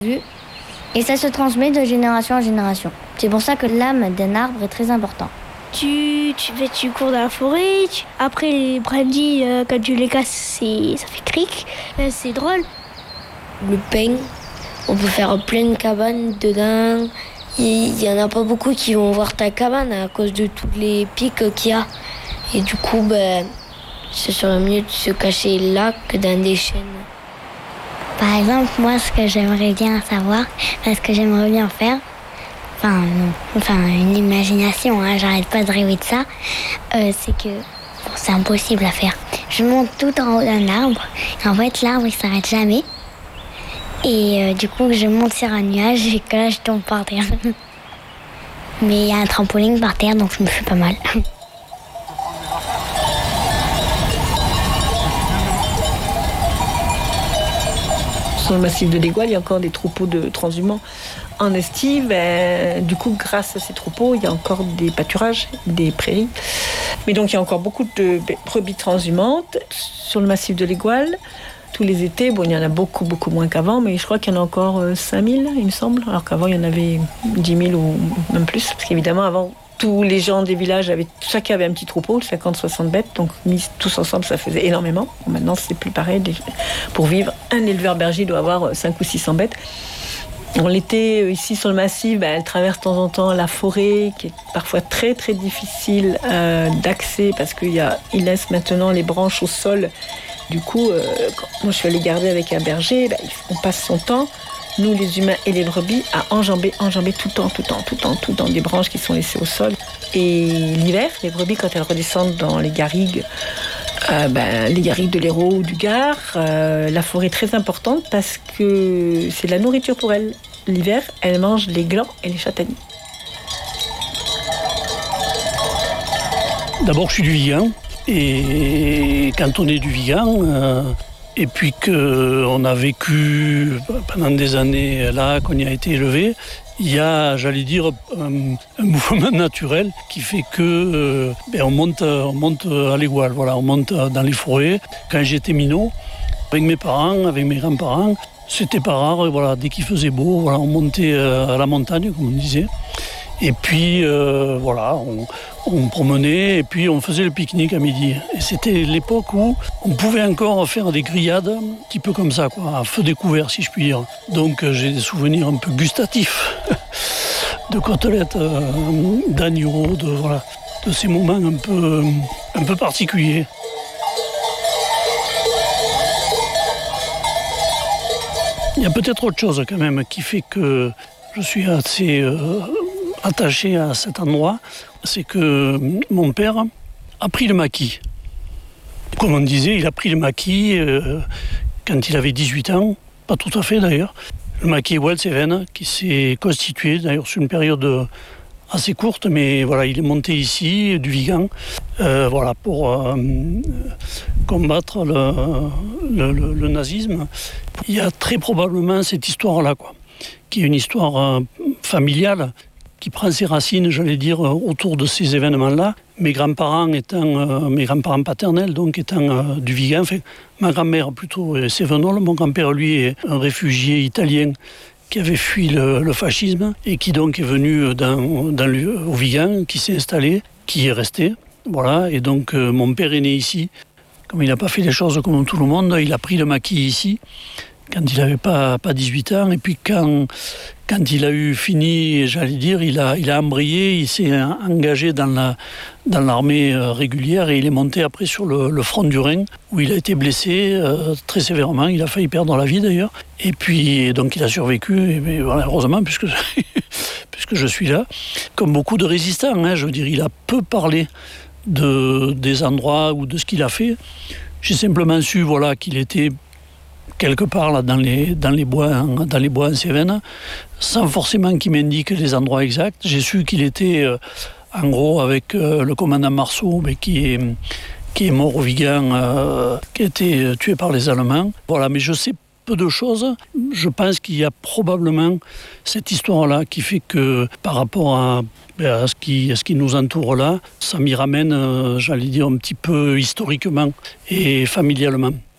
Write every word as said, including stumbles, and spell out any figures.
Et ça se transmet de génération en génération. C'est pour ça que l'âme d'un arbre est très important. Tu, tu, tu cours dans la forêt, tu... après les brindilles, euh, quand tu les casses, c'est, ça fait cric, euh, c'est drôle. Le peigne, on peut faire plein de cabanes dedans. Il n'y en a pas beaucoup qui vont voir ta cabane à cause de tous les pics qu'il y a. Et du coup, ben, ce serait mieux de se cacher là que dans des chênes. Par exemple, moi, ce que j'aimerais bien savoir, ce que j'aimerais bien faire, enfin, non, enfin une imagination, hein, j'arrête pas de rêver de ça, euh, c'est que bon, c'est impossible à faire. Je monte tout en haut d'un arbre, et en fait, l'arbre, il s'arrête jamais. Et euh, du coup, je monte sur un nuage et que là, je tombe par terre. Mais il y a un trampoline par terre, donc je me fais pas mal. Sur le massif de l'Égoile, il y a encore des troupeaux de transhumants en estive. Ben, du coup, grâce à ces troupeaux, il y a encore des pâturages, des prairies. Mais donc, il y a encore beaucoup de brebis transhumantes sur le massif de l'Égoile. Tous les étés, bon, il y en a beaucoup, beaucoup moins qu'avant, mais je crois qu'il y en a encore cinq mille, il me semble, alors qu'avant, il y en avait dix mille ou même plus. Parce qu'évidemment, avant, tous les gens des villages, avaient, chacun avait un petit troupeau, cinquante soixante bêtes, donc mis tous ensemble, ça faisait énormément. Bon, maintenant, c'est plus pareil. Pour vivre, un éleveur berger doit avoir cinq ou six cents bêtes. Bon, l'été, ici sur le massif, ben, elle traverse de temps en temps la forêt, qui est parfois très très difficile euh, d'accès, parce qu'il y a, il laisse maintenant les branches au sol. Du coup, euh, quand moi je suis allée garder avec un berger, ben, on passe son temps, nous les humains et les brebis, à enjamber, enjamber tout le temps, tout le temps, tout le temps, tout le temps des branches qui sont laissées au sol. Et l'hiver, les brebis, quand elles redescendent dans les garrigues, euh, ben, les garrigues de l'Hérault ou du Gard, euh, la forêt est très importante parce que c'est de la nourriture pour elles. L'hiver, elles mangent les glands et les châtaigniers. D'abord, je suis du Vigan. Et quand on est du Vigan, euh, et puis qu'on a vécu pendant des années là, qu'on y a été élevé, il y a, j'allais dire, un, un mouvement naturel qui fait que euh, ben on, monte, on monte à l'Égoile, voilà, on monte dans les forêts. Quand j'étais minot, avec mes parents, avec mes grands-parents, c'était pas rare, voilà, dès qu'il faisait beau, voilà, on montait à la montagne, comme on disait. Et puis, euh, voilà, on, on promenait et puis on faisait le pique-nique à midi. Et c'était l'époque où on pouvait encore faire des grillades, un petit peu comme ça, quoi, à feu découvert, si je puis dire. Donc, euh, j'ai des souvenirs un peu gustatifs de côtelettes, euh, d'agneau, de, voilà, de ces moments un peu, un peu particuliers. Il y a peut-être autre chose quand même qui fait que je suis assez euh, attaché à cet endroit, c'est que mon père a pris le maquis. Comme on disait, il a pris le maquis euh, quand il avait dix-huit ans, pas tout à fait d'ailleurs. Le maquis Égoile-Cévennes qui s'est constitué d'ailleurs sur une période assez courte, mais voilà, il est monté ici, du Vigan, euh, voilà, pour euh, combattre le, le, le, le nazisme. Il y a très probablement cette histoire-là, quoi, qui est une histoire euh, familiale, qui prend ses racines, j'allais dire, autour de ces événements-là. Mes grands-parents étant, euh, mes grands-parents paternels, donc étant euh, du Vigan, enfin, ma grand-mère plutôt est cévenolle, mon grand-père, lui, est un réfugié italien qui avait fui le, le fascisme et qui donc est venu dans, dans le, au Vigan, qui s'est installé, qui est resté. Voilà, et donc euh, mon père est né ici. Comme il n'a pas fait les choses comme tout le monde, il a pris le maquis ici, quand il n'avait pas, pas dix-huit ans. Et puis quand, quand il a eu fini, j'allais dire, il a, il a embrayé, il s'est engagé dans, la, dans l'armée régulière et il est monté après sur le, le front du Rhin, où il a été blessé euh, très sévèrement. Il a failli perdre la vie d'ailleurs. Et puis donc il a survécu, et bien, voilà, heureusement, puisque, puisque je suis là. Comme beaucoup de résistants, hein, je veux dire, il a peu parlé de, des endroits ou de ce qu'il a fait. J'ai simplement su, voilà, qu'il était quelque part là, dans, les, dans, les bois, hein, dans les bois en Cévennes, sans forcément qu'il m'indique les endroits exacts. J'ai su qu'il était, euh, en gros, avec euh, le commandant Marceau, mais qui est, qui est mort au Vigan, euh, qui a été tué par les Allemands. Voilà, mais je sais peu de choses. Je pense qu'il y a probablement cette histoire-là qui fait que, par rapport à, à, ce, qui, à ce qui nous entoure là, ça m'y ramène, euh, j'allais dire, un petit peu historiquement et familialement.